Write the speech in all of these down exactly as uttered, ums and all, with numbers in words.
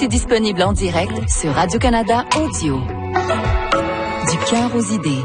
aussi disponible en direct sur Radio-Canada Audio. Du cœur aux idées.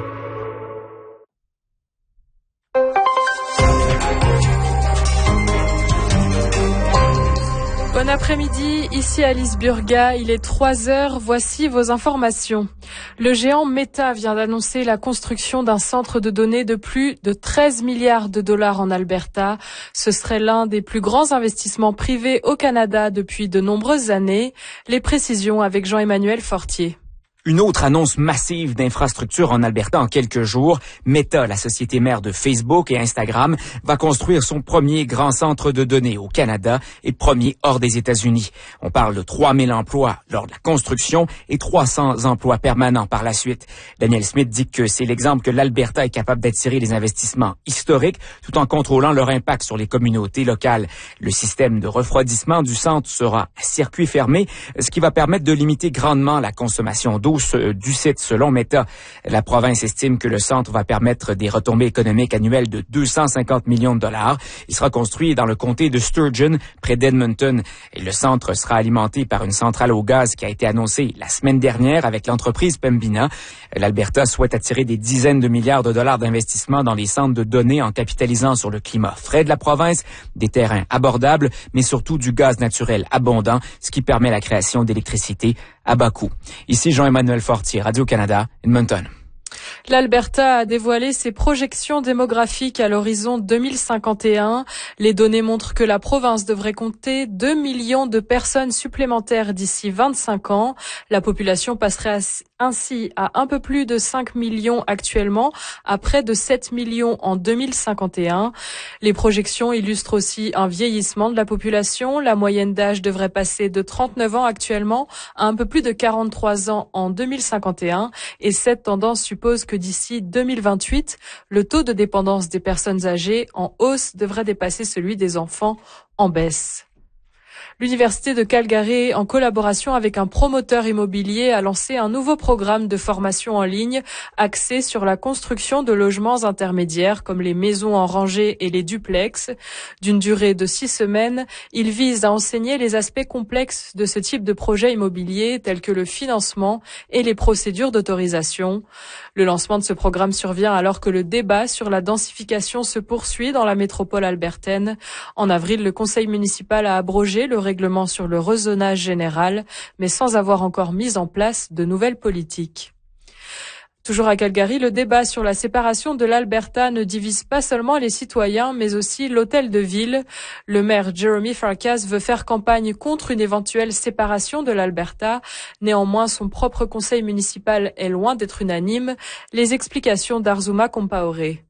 Bon après-midi, ici Alice Burga, il est trois heures, voici vos informations. Le géant Meta vient d'annoncer la construction d'un centre de données de plus de treize milliards de dollars en Alberta. Ce serait l'un des plus grands investissements privés au Canada depuis de nombreuses années. Les précisions avec Jean-Emmanuel Fortier. Une autre annonce massive d'infrastructures en Alberta en quelques jours. Meta, la société mère de Facebook et Instagram, va construire son premier grand centre de données au Canada et premier hors des États-Unis. On parle de trois mille emplois lors de la construction et trois cents emplois permanents par la suite. Daniel Smith dit que c'est l'exemple que l'Alberta est capable d'attirer des investissements historiques tout en contrôlant leur impact sur les communautés locales. Le système de refroidissement du centre sera à circuit fermé, ce qui va permettre de limiter grandement la consommation d'eau du site selon Meta. La province estime que le centre va permettre des retombées économiques annuelles de deux cent cinquante millions de dollars. Il sera construit dans le comté de Sturgeon, près d'Edmonton. Et le centre sera alimenté par une centrale au gaz qui a été annoncée la semaine dernière avec l'entreprise Pembina. L'Alberta souhaite attirer des dizaines de milliards de dollars d'investissement dans les centres de données en capitalisant sur le climat frais de la province, des terrains abordables, mais surtout du gaz naturel abondant, ce qui permet la création d'électricité à bas coût. Ici Jean-Emmanuel Fortier, Radio-Canada, Edmonton. L'Alberta a dévoilé ses projections démographiques à l'horizon deux mille cinquante et un. Les données montrent que la province devrait compter deux millions de personnes supplémentaires d'ici vingt-cinq ans. La population passerait ainsi à un peu plus de cinq millions actuellement, à près de sept millions en deux mille cinquante et un. Les projections illustrent aussi un vieillissement de la population. La moyenne d'âge devrait passer de trente-neuf ans actuellement à un peu plus de quarante-trois ans en deux mille cinquante et un. Et cette tendance suppose que d'ici deux mille vingt-huit, le taux de dépendance des personnes âgées en hausse devrait dépasser celui des enfants en baisse. L'Université de Calgary, en collaboration avec un promoteur immobilier, a lancé un nouveau programme de formation en ligne axé sur la construction de logements intermédiaires comme les maisons en rangée et les duplex. D'une durée de six semaines, il vise à enseigner les aspects complexes de ce type de projet immobilier tels que le financement et les procédures d'autorisation. Le lancement de ce programme survient alors que le débat sur la densification se poursuit dans la métropole albertaine. En avril, le conseil municipal a abrogé le règlement sur le rezonage général, mais sans avoir encore mis en place de nouvelles politiques. Toujours à Calgary, le débat sur la séparation de l'Alberta ne divise pas seulement les citoyens, mais aussi l'hôtel de ville. Le maire Jeremy Farkas veut faire campagne contre une éventuelle séparation de l'Alberta. Néanmoins, son propre conseil municipal est loin d'être unanime. Les explications d'Arzuma Compaoré.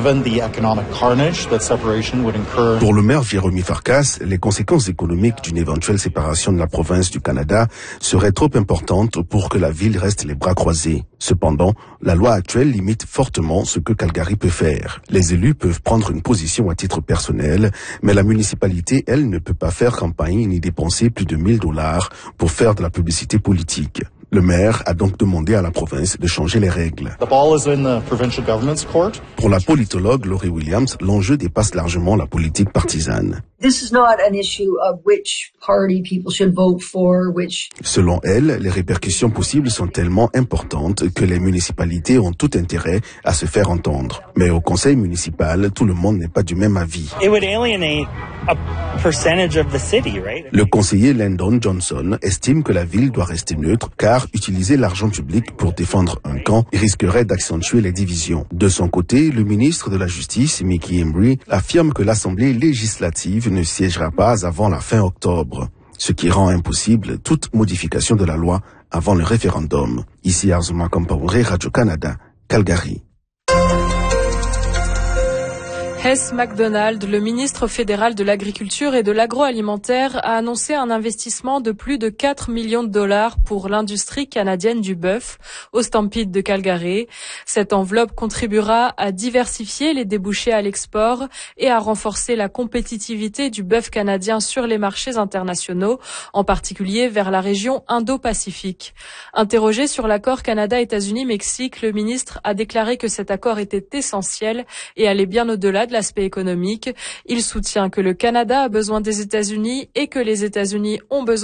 Pour le maire Jeremy Farkas, les conséquences économiques d'une éventuelle séparation de la province du Canada seraient trop importantes pour que la ville reste les bras croisés. Cependant, la loi actuelle limite fortement ce que Calgary peut faire. Les élus peuvent prendre une position à titre personnel, mais la municipalité, elle, ne peut pas faire campagne ni dépenser plus de mille dollars pour faire de la publicité politique. Le maire a donc demandé à la province de changer les règles. Pour la politologue Laurie Williams, l'enjeu dépasse largement la politique partisane. Selon elle, les répercussions possibles sont tellement importantes que les municipalités ont tout intérêt à se faire entendre. Mais au conseil municipal, tout le monde n'est pas du même avis. Le conseiller Landon Johnson estime que la ville doit rester neutre car utiliser l'argent public pour défendre un camp risquerait d'accentuer les divisions. De son côté, le ministre de la Justice, Mickey Embry, affirme que l'Assemblée législative ne siégera pas avant la fin octobre, ce qui rend impossible toute modification de la loi avant le référendum. Ici Arzuma Compaoré, Radio-Canada, Calgary. Hess McDonald, le ministre fédéral de l'Agriculture et de l'Agroalimentaire, a annoncé un investissement de plus de quatre millions de dollars pour l'industrie canadienne du bœuf au Stampede de Calgary. Cette enveloppe contribuera à diversifier les débouchés à l'export et à renforcer la compétitivité du bœuf canadien sur les marchés internationaux, en particulier vers la région Indo-Pacifique. Interrogé sur l'accord Canada-États-Unis-Mexique, le ministre a déclaré que cet accord était essentiel et allait bien au-delà de l'aspect économique. Il soutient que le Canada a besoin des États-Unis et que les États-Unis ont besoin